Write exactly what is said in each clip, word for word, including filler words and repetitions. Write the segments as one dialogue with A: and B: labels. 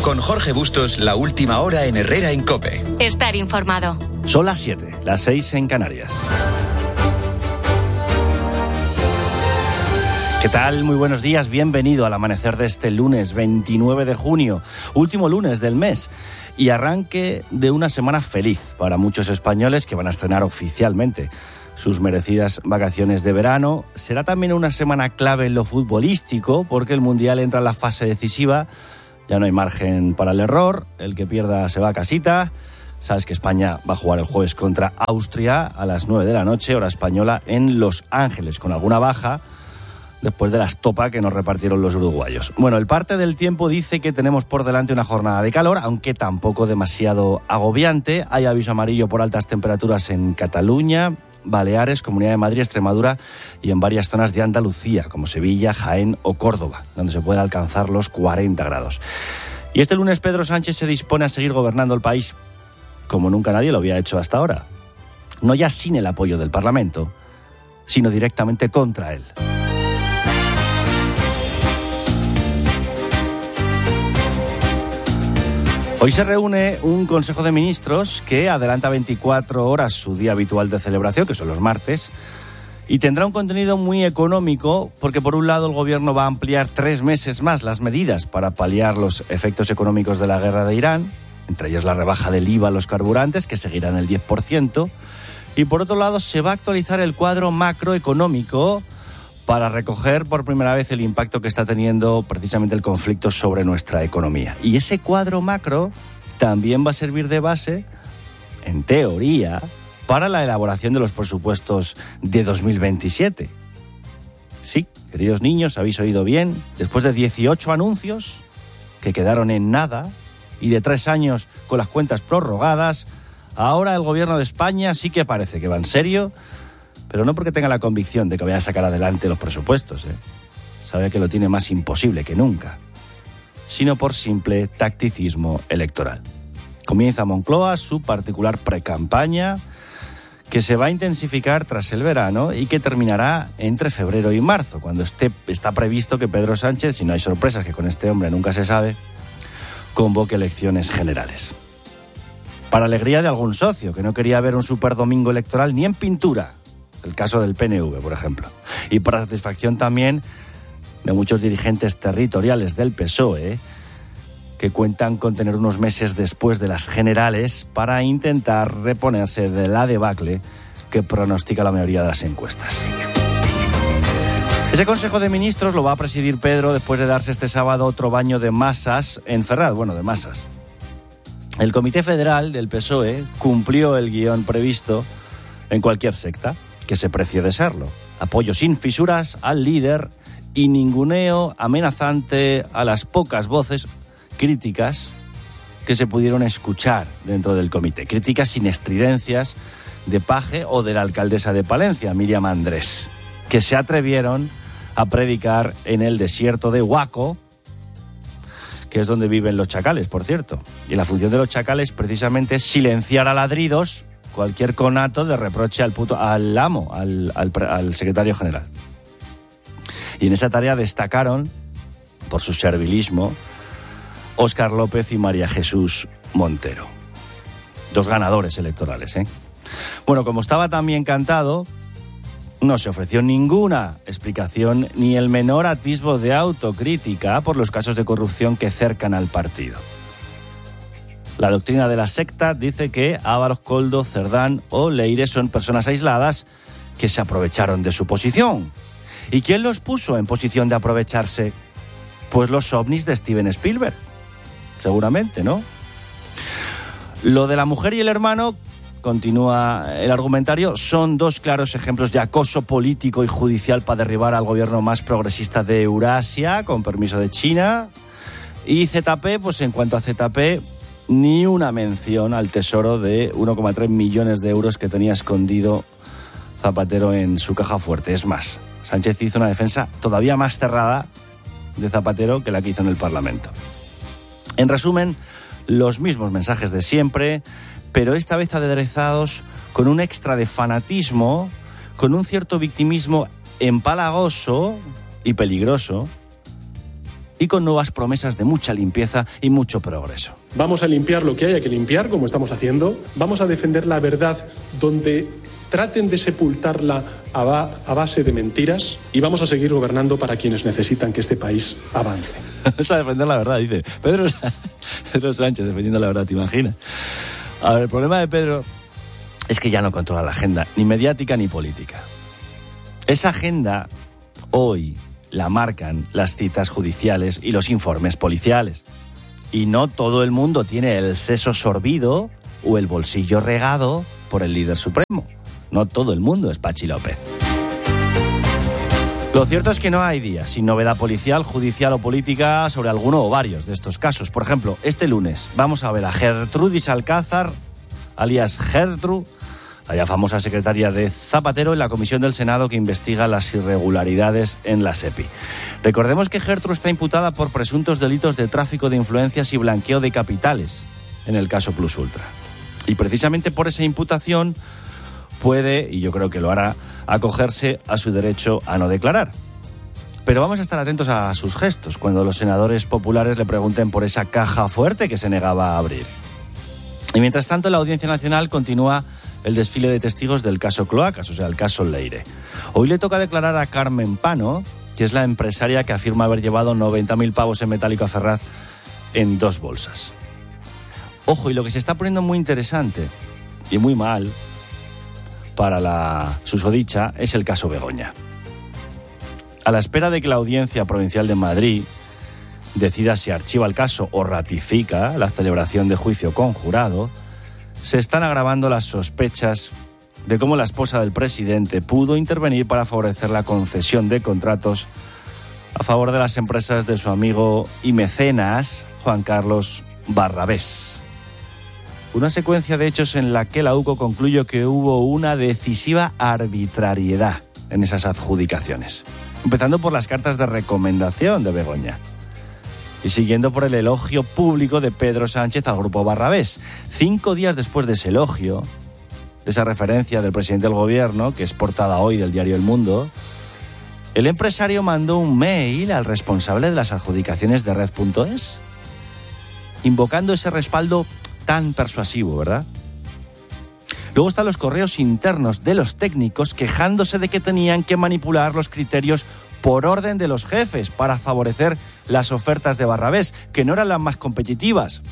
A: Con Jorge Bustos, la última hora en Herrera en COPE.
B: Estar informado.
C: Son las siete, las seis en Canarias. ¿Qué tal? Muy buenos días, bienvenido al amanecer de este lunes veintinueve de junio, último lunes del mes y arranque de una semana feliz para muchos españoles que van a estrenar oficialmente sus merecidas vacaciones de verano. Será también una semana clave en lo futbolístico porque el Mundial entra en la fase decisiva, ya no hay margen para el error, el que pierda se va a casita. Sabes que España va a jugar el jueves contra Austria a las nueve de la noche, hora española, en Los Ángeles, con alguna baja después de la estopa que nos repartieron los uruguayos. Bueno, el parte del tiempo dice que tenemos por delante una jornada de calor, aunque tampoco demasiado agobiante. Hay aviso amarillo por altas temperaturas en Cataluña, Baleares, Comunidad de Madrid, Extremadura y en varias zonas de Andalucía, como Sevilla, Jaén o Córdoba, donde se pueden alcanzar los cuarenta grados. Y este lunes Pedro Sánchez se dispone a seguir gobernando el país como nunca nadie lo había hecho hasta ahora. No ya sin el apoyo del Parlamento, sino directamente contra él. Hoy se reúne un Consejo de Ministros que adelanta veinticuatro horas su día habitual de celebración, que son los martes, y tendrá un contenido muy económico porque, por un lado, el Gobierno va a ampliar tres meses más las medidas para paliar los efectos económicos de la guerra de Irán, entre ellos la rebaja del I V A a los carburantes, que seguirá en el diez por ciento, y por otro lado se va a actualizar el cuadro macroeconómico para recoger por primera vez el impacto que está teniendo precisamente el conflicto sobre nuestra economía. Y ese cuadro macro también va a servir de base, en teoría, para la elaboración de los presupuestos de dos mil veintisiete. Sí, queridos niños, habéis oído bien, después de dieciocho anuncios que quedaron en nada y de tres años con las cuentas prorrogadas, ahora el Gobierno de España sí que parece que va en serio, pero no porque tenga la convicción de que vaya a sacar adelante los presupuestos, ¿eh? Sabe que lo tiene más imposible que nunca, sino por simple tacticismo electoral. Comienza Moncloa su particular precampaña, que se va a intensificar tras el verano y que terminará entre febrero y marzo, cuando esté, está previsto que Pedro Sánchez, si no hay sorpresas, que con este hombre nunca se sabe, convoque elecciones generales. Para alegría de algún socio que no quería ver un superdomingo electoral ni en pintura, el caso del P N V, por ejemplo. Y para satisfacción también de muchos dirigentes territoriales del P S O E, que cuentan con tener unos meses después de las generales para intentar reponerse de la debacle que pronostica la mayoría de las encuestas. Ese Consejo de Ministros lo va a presidir Pedro después de darse este sábado otro baño de masas en Ferraz, bueno, de masas. El Comité Federal del P S O E cumplió el guión previsto en cualquier secta que se precie de serlo. Apoyo sin fisuras al líder y ninguneo amenazante a las pocas voces críticas que se pudieron escuchar dentro del comité. Críticas sin estridencias de Paje o de la alcaldesa de Palencia, Míriam Andrés, que se atrevieron a predicar en el desierto de Huaco, que es donde viven los chacales, por cierto. Y la función de los chacales precisamente es silenciar a ladridos cualquier conato de reproche al puto, al amo, al, al, al secretario general. Y en esa tarea destacaron, por su servilismo, Óscar López y María Jesús Montero. Dos ganadores electorales, ¿eh? Bueno, como estaba también cantado, no se ofreció ninguna explicación ni el menor atisbo de autocrítica por los casos de corrupción que cercan al partido. La doctrina de la secta dice que Ábalos, Koldo, Cerdán o Leire son personas aisladas que se aprovecharon de su posición. ¿Y quién los puso en posición de aprovecharse? Pues los ovnis de Steven Spielberg. Seguramente, ¿no? Lo de la mujer y el hermano, continúa el argumentario, son dos claros ejemplos de acoso político y judicial para derribar al gobierno más progresista de Eurasia, con permiso de China. Y Z P, pues en cuanto a Z P, ni una mención al tesoro de uno coma tres millones de euros que tenía escondido Zapatero en su caja fuerte. Es más, Sánchez hizo una defensa todavía más cerrada de Zapatero que la que hizo en el Parlamento. En resumen, los mismos mensajes de siempre, pero esta vez aderezados con un extra de fanatismo, con un cierto victimismo empalagoso y peligroso, y con nuevas promesas de mucha limpieza y mucho progreso.
B: Vamos a limpiar lo que haya que limpiar, como estamos haciendo. Vamos a defender la verdad donde traten de sepultarla a, ba- a base de mentiras, y vamos a seguir gobernando para quienes necesitan que este país avance.
C: Vamos a defender la verdad, dice Pedro, Pedro Sánchez defendiendo la verdad, ¿te imaginas? A ver, el problema de Pedro es que ya no controla la agenda, ni mediática ni política. Esa agenda hoy la marcan las citas judiciales y los informes policiales. Y no todo el mundo tiene el seso sorbido o el bolsillo regado por el líder supremo. No todo el mundo es Pachi López. Lo cierto es que no hay día sin novedad policial, judicial o política sobre alguno o varios de estos casos. Por ejemplo, este lunes vamos a ver a Gertrudis Alcázar, alias Gertru, la famosa secretaria de Zapatero, en la comisión del Senado que investiga las irregularidades en la SEPI. Recordemos que Gertru está imputada por presuntos delitos de tráfico de influencias y blanqueo de capitales en el caso Plus Ultra. Y precisamente por esa imputación puede, y yo creo que lo hará, acogerse a su derecho a no declarar. Pero vamos a estar atentos a sus gestos cuando los senadores populares le pregunten por esa caja fuerte que se negaba a abrir. Y mientras tanto, en la Audiencia Nacional continúa el desfile de testigos del caso Cloacas, o sea, el caso Leire. Hoy le toca declarar a Carmen Pano, que es la empresaria que afirma haber llevado noventa mil pavos en metálico a Ferraz en dos bolsas. Ojo, y lo que se está poniendo muy interesante y muy mal para la susodicha es el caso Begoña. A la espera de que la Audiencia Provincial de Madrid decida si archiva el caso o ratifica la celebración de juicio con jurado, se están agravando las sospechas de cómo la esposa del presidente pudo intervenir para favorecer la concesión de contratos a favor de las empresas de su amigo y mecenas Juan Carlos Barrabés. Una secuencia de hechos en la que la U C O concluyó que hubo una decisiva arbitrariedad en esas adjudicaciones, empezando por las cartas de recomendación de Begoña y siguiendo por el elogio público de Pedro Sánchez al grupo Barrabés. Cinco días después de ese elogio, de esa referencia del presidente del gobierno, que es portada hoy del diario El Mundo, el empresario mandó un mail al responsable de las adjudicaciones de Red punto es, invocando ese respaldo tan persuasivo, ¿verdad? Luego están los correos internos de los técnicos quejándose de que tenían que manipular los criterios por orden de los jefes para favorecer las ofertas de Barrabés, que no eran las más competitivas,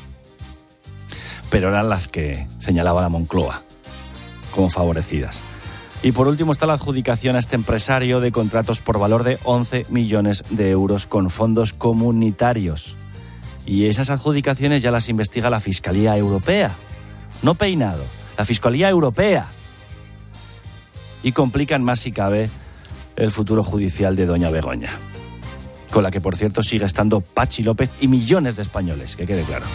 C: pero eran las que señalaba la Moncloa como favorecidas. Y por último está la adjudicación a este empresario de contratos por valor de once millones de euros con fondos comunitarios. Y esas adjudicaciones ya las investiga la Fiscalía Europea, no Peinado, la Fiscalía Europea. Y complican más si cabe el futuro judicial de doña Begoña, con la que por cierto sigue estando Pachi López y millones de españoles, que quede claro.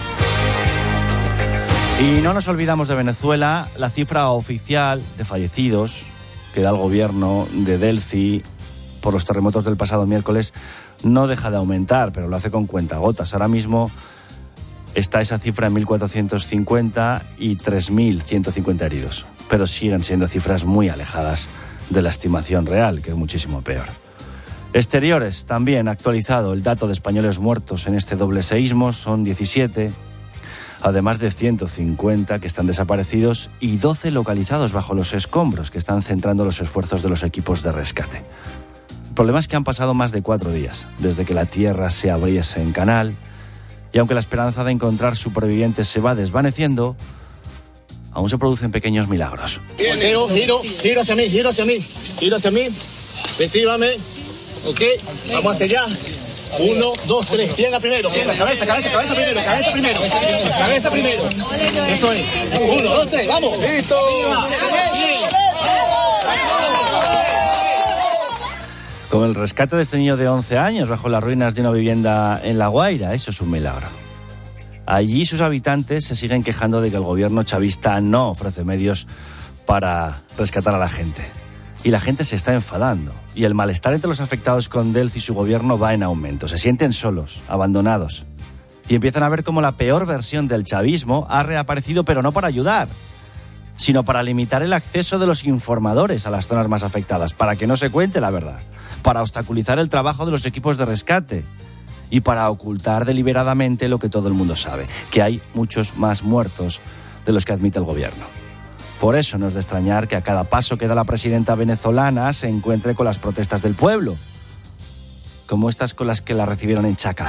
C: Y no nos olvidamos de Venezuela. La cifra oficial de fallecidos que da el gobierno de Delcy por los terremotos del pasado miércoles no deja de aumentar, pero lo hace con cuentagotas. Ahora mismo está esa cifra en mil cuatrocientos cincuenta y tres mil ciento cincuenta heridos, pero siguen siendo cifras muy alejadas de la estimación real, que es muchísimo peor. Exteriores también actualizado el dato de españoles muertos en este doble seísmo, son diecisiete, además de ciento cincuenta que están desaparecidos y doce localizados bajo los escombros, que están centrando los esfuerzos de los equipos de rescate. El problema es que han pasado más de cuatro días desde que la tierra se abriese en canal, y aunque la esperanza de encontrar supervivientes se va desvaneciendo, aún se producen pequeños milagros.
D: Giro, giro, giro hacia mí, giro hacia mí, giro hacia mí, recíbame, ok, vamos hacia allá. Uno, dos, tres, pierna primero, pierna, cabeza, cabeza, cabeza primero, cabeza primero, cabeza primero. Eso es. Uno, dos, tres, vamos. Listo.
C: Con el rescate de este niño de once años bajo las ruinas de una vivienda en La Guaira, eso es un milagro. Allí sus habitantes se siguen quejando de que el gobierno chavista no ofrece medios para rescatar a la gente. Y la gente se está enfadando. Y el malestar entre los afectados con Delcy y su gobierno va en aumento. Se sienten solos, abandonados. Y empiezan a ver cómo la peor versión del chavismo ha reaparecido, pero no para ayudar, sino para limitar el acceso de los informadores a las zonas más afectadas, para que no se cuente la verdad, para obstaculizar el trabajo de los equipos de rescate y para ocultar deliberadamente lo que todo el mundo sabe, que hay muchos más muertos de los que admite el gobierno. Por eso no es de extrañar que a cada paso que da la presidenta venezolana se encuentre con las protestas del pueblo, como estas con las que la recibieron en Chacao.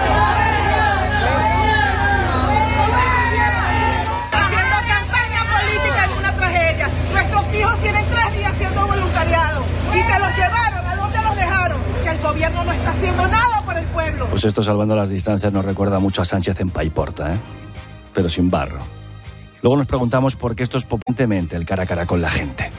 E: Haciendo campaña política en una tragedia. Nuestros hijos tienen tres días siendo voluntariados y se los llevaron. ¿A dónde los dejaron? Que el gobierno no está haciendo nada por el pueblo.
C: Pues esto, salvando las distancias, nos recuerda mucho a Sánchez en Paiporta, ¿eh? Pero sin barro. Luego nos preguntamos por qué esto es potentemente el cara a cara con la gente.